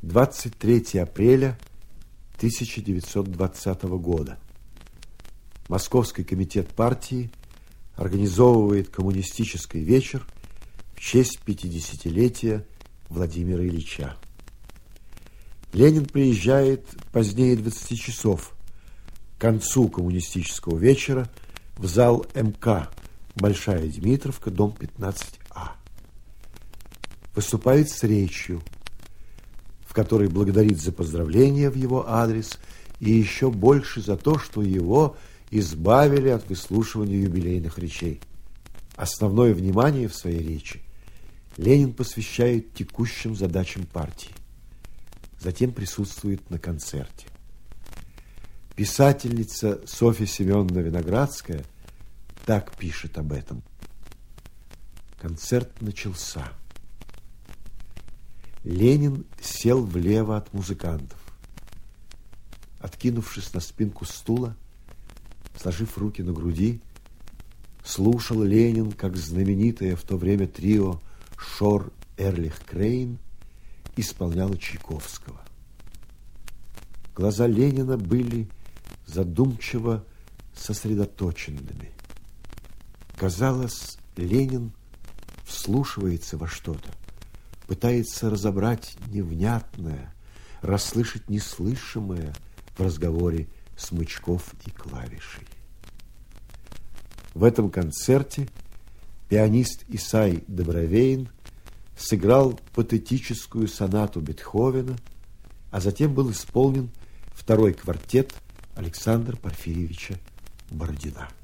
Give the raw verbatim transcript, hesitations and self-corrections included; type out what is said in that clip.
двадцать третьего апреля тысяча девятьсот двадцатого года. Московский комитет партии организовывает коммунистический вечер в честь пятидесятилетия Владимира Ильича. Ленин приезжает позднее двадцати часов, к концу коммунистического вечера, в зал эм ка, Большая Дмитровка, дом пятнадцать а. Выступает с речью, в которой благодарит за поздравления в его адрес и еще больше за то, что его избавили от выслушивания юбилейных речей. Основное внимание в своей речи Ленин посвящает текущим задачам партии. Затем присутствует на концерте. Писательница Софья Семеновна Виноградская так пишет об этом. Концерт начался. Ленин сел влево от музыкантов. Откинувшись на спинку стула, сложив руки на груди, слушал Ленин, как знаменитое в то время трио Шор, Эрлих, Крейн исполняло Чайковского. Глаза Ленина были задумчиво сосредоточенными. Казалось, Ленин вслушивается во что-то, пытается разобрать невнятное, расслышать неслышимое в разговоре смычков и клавишей. В этом концерте пианист Исай Добровейн сыграл патетическую сонату Бетховена, а затем был исполнен второй квартет Александра Порфирьевича Бородина.